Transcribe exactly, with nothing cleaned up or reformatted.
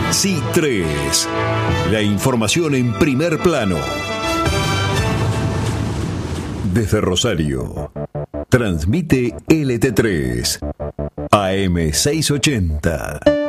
C tres. La información en primer plano. Desde Rosario, transmite L T tres, A M seiscientos ochenta.